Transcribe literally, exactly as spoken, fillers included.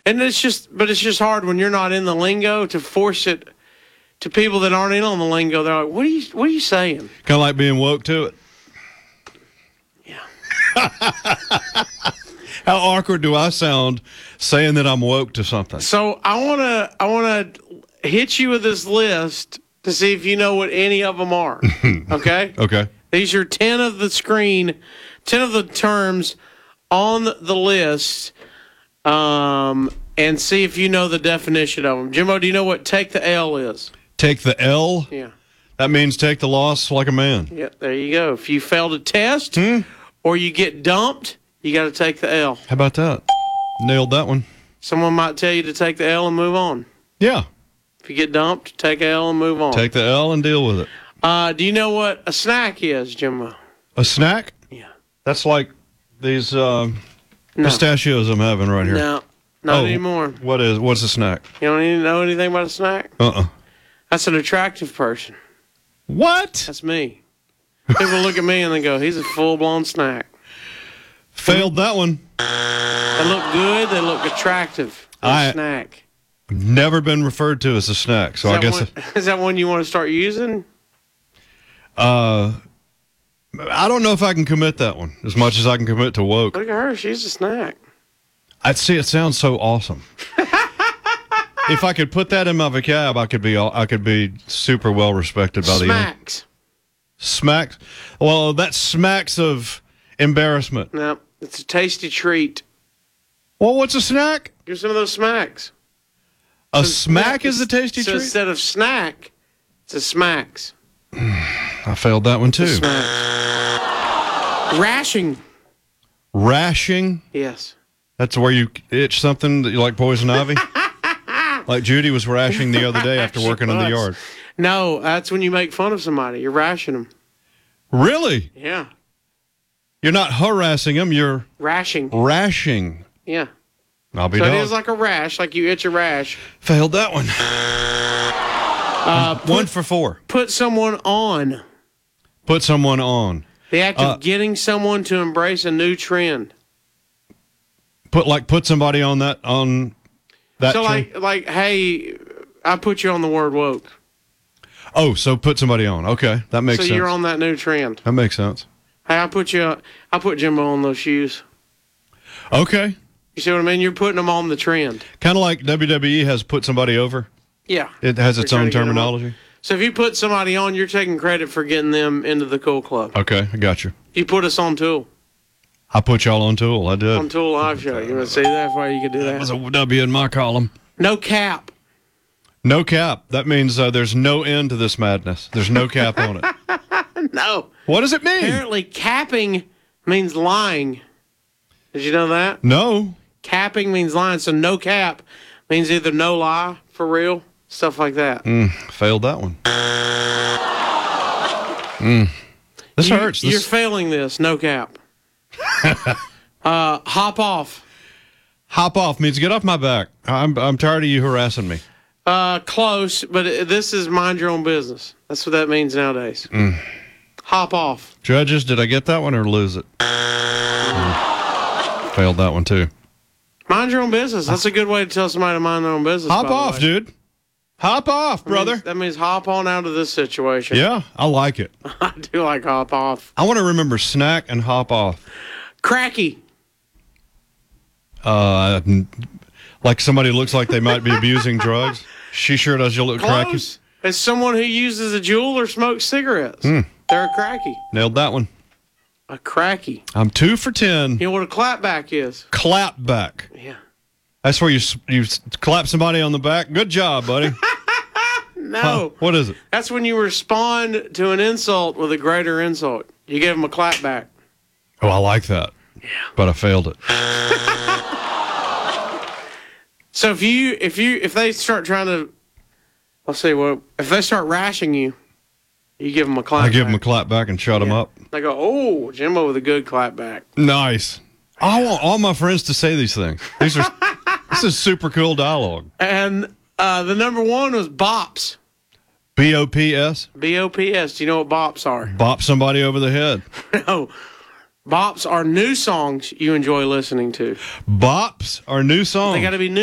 And it's just, but it's just hard when you're not in the lingo to force it to people that aren't in on the lingo. They're like, "What are you? What are you saying?" Kind of like being woke to it. Yeah. How awkward do I sound saying that I'm woke to something? So I want to, I want to hit you with this list to see if you know what any of them are. Okay. Okay. These are ten of the screen, ten of the terms on the list. Um, and see if you know the definition of them. Jimbo, do you know what take the L is? Take the L? Yeah. That means take the loss like a man. Yeah, there you go. If you fail a test Hmm? or you get dumped, you got to take the L. How about that? Nailed that one. Someone might tell you to take the L and move on. Yeah. If you get dumped, take a L and move on. Take the L and deal with it. Uh, do you know what a snack is, Jimbo? A snack? Yeah. That's like these um, No. pistachios I'm having right here. No, not Oh. anymore. What is? What's a snack? You don't even know anything about a snack? Uh-uh. That's an attractive person. What? That's me. People look at me and they go, he's a full-blown snack. Failed that one. They look good. They look attractive. They're I- a snack. Never been referred to as a snack, so is I that guess one, is that one you want to start using? uh, I don't know if I can commit that one as much as I can commit to woke. Look at her. She's a snack. I'd see it sounds so awesome. If I could put that in my vocab, I could be I could be super well respected by the young. Smacks. Smacks. Well, that smacks of embarrassment. No, it's a tasty treat. Well, what's a snack? Give some of those smacks. A smack is a tasty so treat? instead of snack, it's a smacks. I failed that one too. Smacks. Rashing. Rashing. Yes. That's where you itch something that you like poison ivy? Like Judy was rashing the other day after She working in the was. yard. No, that's when you make fun of somebody. You're rashing them. Really? Yeah. You're not harassing them, you're Rashing. rashing. Yeah. I'll be So dog. it is like a rash, like you itch a rash. Failed that one. Uh, One put, for four. put someone on. Put someone on. The act of Uh, getting someone to embrace a new trend. Put like put somebody on that on that. So trend. like like hey, I put you on the word woke. Oh, so put somebody on. Okay, that makes so sense. you're on that new trend. That makes sense. Hey, I put you. I put Jimbo on those shoes. Okay, You see what I mean? You're putting them on the trend. kind of like W W E has put somebody over. Yeah. It has its You're own trying to get 'em on. terminology. So if you put somebody on, you're taking credit for getting them into the cool club. Okay, I got you. You put us on Tool. I put y'all on Tool. I did. On Tool Live Show. You want to see that? Why you could do That was that? a W in my column. No cap. No cap. That means uh, there's no end to this madness. There's no cap on it. No. What does it mean? Apparently, capping means lying. Did you know that? No. Capping means lying. So no cap means either no lie, for real, stuff like that. Mm, failed that one. Mm. This You- hurts. You're This, failing this. No cap. uh, hop off. hop off means get off my back. I'm I'm tired of you harassing me. Uh, close, but it, this is mind your own business. That's what that means nowadays. Mm. Hop off. Judges, did I get that one or lose it? Mm. Failed that one too. Mind your own business. That's a good way to tell somebody to mind their own business. Hop by the off, way. dude. Hop off, That means- brother. That means hop on out of this situation. Yeah, I like it. I do like hop off. I want to remember snack and hop off. Cracky. Uh, n- like somebody looks like they might be abusing drugs. She sure does. You look cracky. Close. It's someone who uses a jewel or smokes cigarettes. Hmm. They're a cracky. Nailed that one. A cracky. I'm two for ten. You know what a clapback is? Clap back. Yeah. That's where you s- you s- clap somebody on the back. Good job, buddy. No. Huh, what is it? That's when you respond to an insult with a greater insult. You give them a clapback. Oh, I like that. Yeah. But I failed it. So if you if you if they start trying to, let's see, well, if they start rashing you, you give them a clapback. I give them a clap back and shut them Yeah. up. They go, oh, Jimbo with a good clapback. Nice. I want all my friends to say these things. These are this is super cool dialogue. And uh, the number one was bops. B O P S. B O P S. Do you know what bops are? Bop somebody over the head. No. Bops are new songs you enjoy listening to. Bops are new songs. They got to be new.